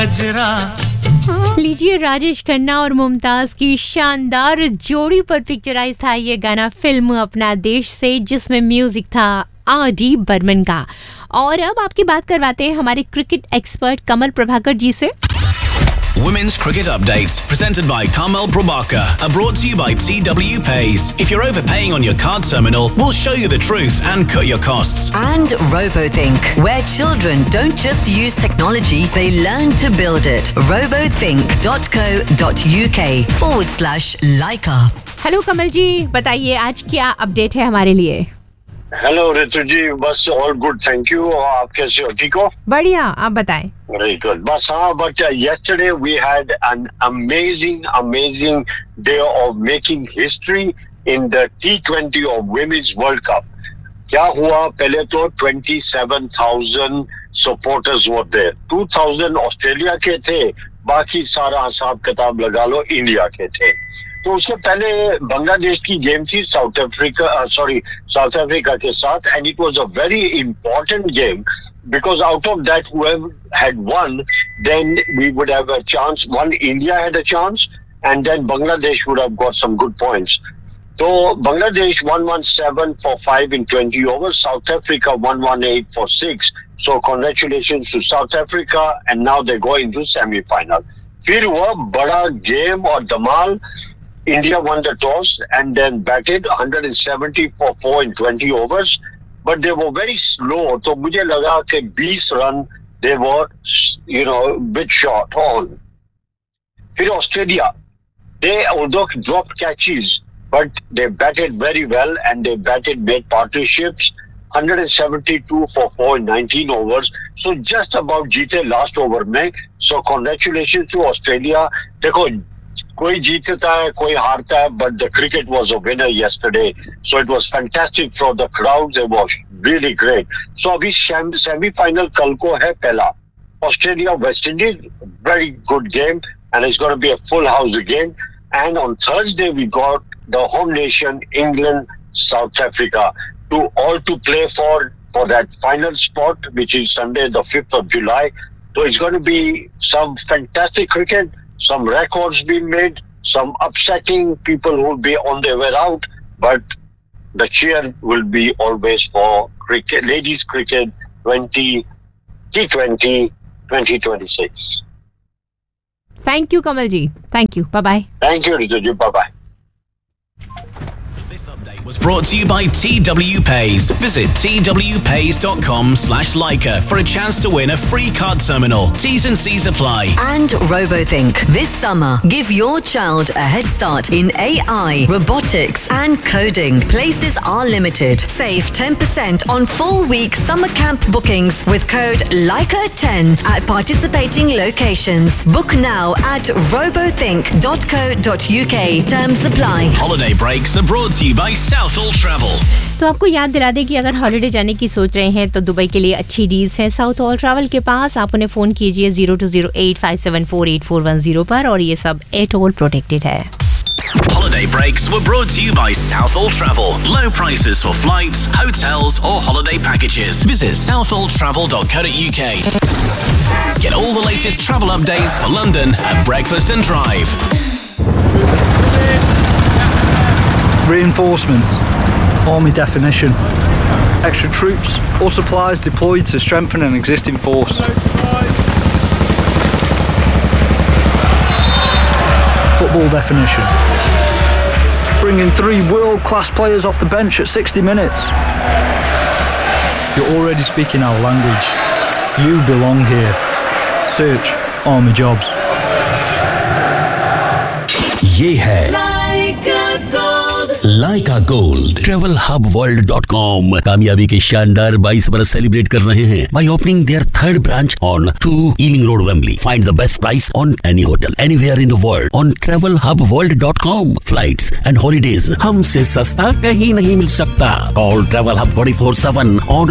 लीजिए, राजेश खन्ना और मुमताज की शानदार जोड़ी पर पिक्चराइज था ये गाना फिल्म अपना देश से, जिसमें म्यूजिक था आर.डी. बर्मन का। और अब आपकी बात करवाते हैं हमारे क्रिकेट एक्सपर्ट कमल प्रभाकर जी से। Women's Cricket Updates, presented by Kamal Prabhakar, are brought to you by TW Pays. If you're overpaying on your card terminal, we'll show you the truth and cut your costs. And RoboThink, where children don't just use technology, they learn to build it. robothink.co.uk/Leica. Hello कमल जी, बताइए आज क्या update है हमारे लिए? Hello ऋतु जी, बस all good, thank you. आप कैसे हो? ठीक हो? बढ़िया, आप बताएं। Very good. बस हाँ, but yesterday we had an amazing day of making history in the T20 of Women's World Cup. क्या हुआ? पहले तो 27,000 supporters were there. 2,000 ऑस्ट्रेलिया के थे, बाकी सारा हिसाब किताब लगा लो इंडिया के थे। तो उससे पहले बांग्लादेश की गेम थी साउथ अफ्रीका के साथ, and it was a very important game because out of that whoever had won, then we would have a chance. India had a chance, and then Bangladesh would have got some good points. So Bangladesh 117 for 5 in 20 overs. South Africa 118 for 6. So congratulations to South Africa, and now they go into semi-final. फिर हुआ बड़ा game और धमाल। India won the toss and then batted 170 for 4 in 20 overs. But they were very slow. So मुझे लगा कि 20 run they were, bit short on. फिर Australia, they although dropped catches, but they batted very well and they made partnerships. 172 for 4 in 19 overs. So just about जीते last over में. So congratulations to Australia. देखो, कोई जीतता है, कोई हारता है, but the cricket was a winner yesterday. So it was fantastic for the crowds. It was really great. So अभी semi-final कल को है पहला. Australia West Indies, very good game, and it's going to be a full house again. And on Thursday we got the home nation England, South Africa to play for that final spot, which is Sunday the 5th of July. So it's going to be some fantastic cricket. Some records being made, some upsetting people who will be on their way out, but the cheer will be always for cricket, ladies cricket T20 2026. Thank you, Kamal ji. Thank you. Bye-bye. Thank you, Riju. Bye-bye. This update was brought to you by TW Pays. Visit twpays.com/Leica for a chance to win a free card terminal. T's and C's apply. And RoboThink. This summer, give your child a head start in AI, robotics and coding. Places are limited. Save 10% on full week summer camp bookings with code Leica10 at participating locations. Book now at robothink.co.uk. Terms apply. Holiday breaks are brought to you by Southall Travel. तो आपको याद दिला दें कि अगर holiday जाने की सोच रहे हैं तो दुबई के लिए अच्छी डील्स हैं साउथॉल ट्रैवल के पास। आप उन्हें फोन कीजिए 0208574841 पर, और ये सब एयरटेल प्रोटेक्टेड है। Holiday breaks were brought to you by Southall Travel. Low prices for flights, hotels or holiday packages. Visit southalltravel.co.uk. Get all the latest travel updates for London at breakfast and drive. Reinforcements, Army definition, extra troops or supplies deployed to strengthen an existing force. Football definition, bringing 3 world-class players off the bench at 60 minutes. You're already speaking our language. You belong here. Search Army Jobs. ये है Leica Gold. TravelHubWorld.com कामयाबी के शानदार 22 बरस celebrate कर रहे हैं by opening their 3rd branch on 2 Ealing Road, Wembley. Find the best price on any hotel anywhere in the world on TravelHubWorld.com. Flights and holidays हमसे सस्ता कहीं नहीं मिल सकता. Call Travel Hub 24/7 on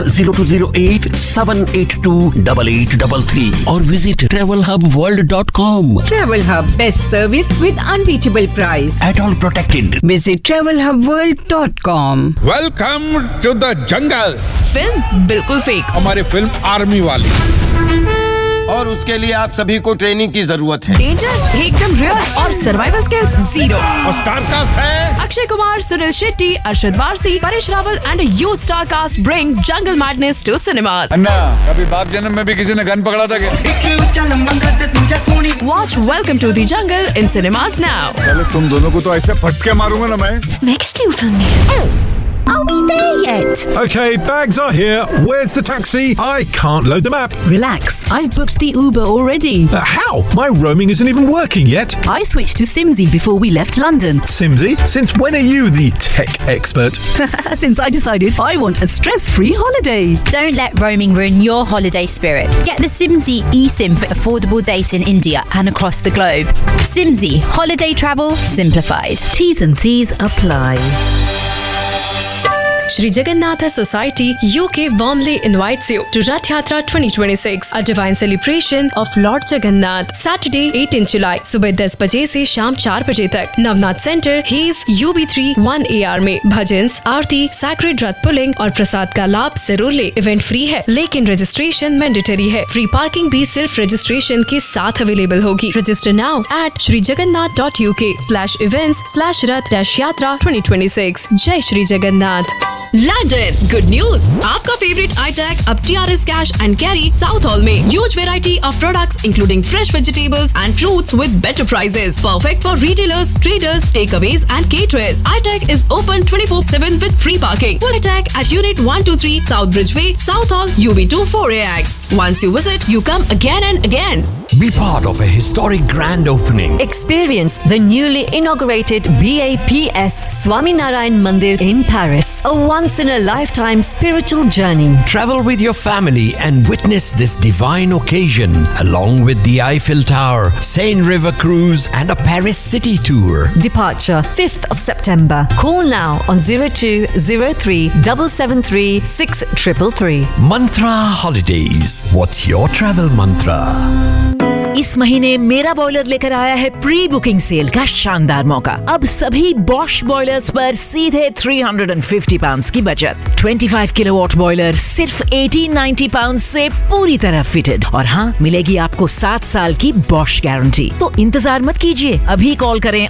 0208-782-8833 or visit TravelHubWorld.com. Travel Hub, best service with unbeatable price. At all protected. Visit TravelHubWorld.com. Welcome to the jungle. Film बिल्कुल fake. हमारी film army वाली और उसके लिए आप सभी को ट्रेनिंग की जरूरत है। डेंजर एकदम रियल और सर्वाइवल स्किल्स जीरो। और स्टार कास्ट है Akshay Kumar, Sunil Shetty, Arshad Warsi, Paresh Rawal and huge star cast bring jungle madness to cinemas. अन्ना, कभी बाप जन्म में भी किसी ने गन पकड़ा था क्या? Watch Welcome to the Jungle in cinemas now. पहले तुम दोनों को तो ऐसे फटके मारूंगा ना मैं किस लिए फिल्म में? Are we there yet? Okay, bags are here. Where's the taxi? I can't load the map. Relax, I've booked the Uber already. How? My roaming isn't even working yet. I switched to Simsy before we left London. Simsy? Since when are you the tech expert? Since I decided I want a stress-free holiday. Don't let roaming ruin your holiday spirit. Get the Simsy eSIM for affordable data in India and across the globe. Simsy, holiday travel simplified. T's and C's apply. Shri Jagannatha Society UK warmly invites you to Rath Yatra 2026, a divine celebration of Lord Jagannath. Saturday 18 July सुबह 10 बजे से शाम 4 बजे तक Navnath centre hedge UB3 1AR में भजन्स, आरती, sacred रथ pulling और प्रसाद का लाभ जरूर ले। इवेंट फ्री है लेकिन रजिस्ट्रेशन मैंडेटरी है। फ्री पार्किंग भी सिर्फ रजिस्ट्रेशन के साथ अवेलेबल होगी। Register now at shrijagannath.uk/events/rath-yatra 2026। जय Shri Jagannath. London, good news! आपका फेवरेट iTech अब TRS Cash and Carry South Hall में huge variety of products including fresh vegetables and fruits with better prices. Perfect for retailers, traders, takeaways and caterers. iTech is open 24/7 with free parking. iTech at Unit 123 South Bridgeway, South Hall, UB2 4AX. Once you visit, you come again and again. Be part of a historic grand opening. Experience the newly inaugurated BAPS Swaminarayan Mandir in Paris. A once-in-a-lifetime spiritual journey. Travel with your family and witness this divine occasion along with the Eiffel Tower, Seine River Cruise and a Paris city tour. Departure 5th of September. Call now on 0203 773 6333. Mantra Holidays. What's your travel mantra? इस महीने मेरा boiler लेकर आया है pre booking cell का शानदार मौका। अब सभी बॉश बॉयलर्स पर सीधे £350 की बचत। 25 किलोवाट बॉयलर सिर्फ 1890 पाउंड से पूरी तरह फिटेड। और हाँ, मिलेगी आपको 7 साल की बॉश गारंटी। तो इंतजार मत कीजिए, अभी कॉल करें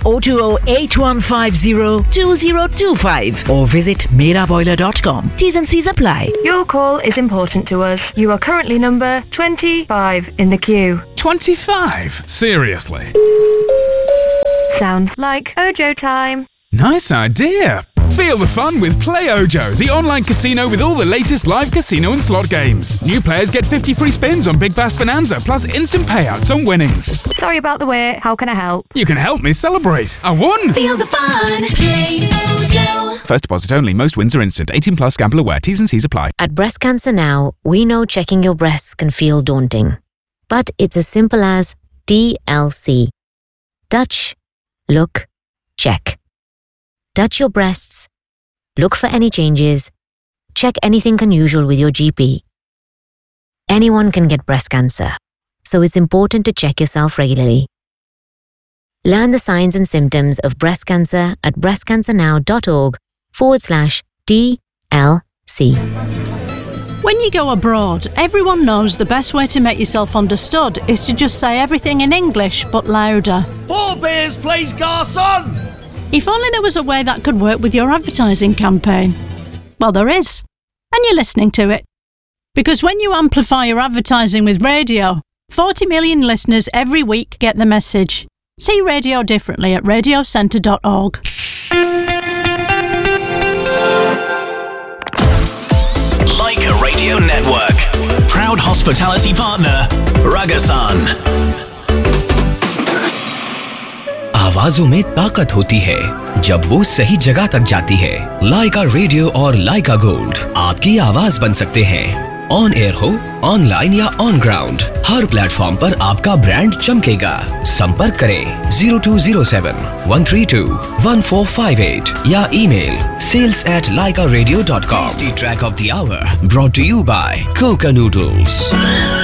02081502025 और visit meraboiler.com. T's and C's apply. Your call is important to us. You are currently number 25 in the queue. 25? Seriously? Sounds like Ojo time. Nice idea. Feel the fun with Play Ojo, the online casino with all the latest live casino and slot games. New players get 50 free spins on Big Bash Bonanza, plus instant payouts on winnings. Sorry about the wait. How can I help? You can help me celebrate. I won! Feel the fun. Play Ojo. First deposit only. Most wins are instant. 18 plus. Gamble aware. T's and C's apply. At Breast Cancer Now, we know checking your breasts can feel daunting. But it's as simple as TLC. Touch, look, check. Touch your breasts. Look for any changes. Check anything unusual with your GP. Anyone can get breast cancer, so it's important to check yourself regularly. Learn the signs and symptoms of breast cancer at breastcancernow.org/TLC. When you go abroad, everyone knows the best way to make yourself understood is to just say everything in English but louder. 4 beers, please, garçon! If only there was a way that could work with your advertising campaign. Well, there is. And you're listening to it. Because when you amplify your advertising with radio, 40 million listeners every week get the message. See radio differently at radiocentre.org. Leica Radio Network. Proud hospitality partner, Ragasan. आवाजों में ताकत होती है जब वो सही जगह तक जाती है। लाइका रेडियो और लाइका गोल्ड आपकी आवाज बन सकते हैं। ऑन एयर हो, ऑनलाइन या ऑन ग्राउंड, हर प्लेटफॉर्म पर आपका ब्रांड चमकेगा। संपर्क करें 0207-132-1458 या email sales@laikaradio.com. Tasty track of the hour brought to you by Coca Noodles.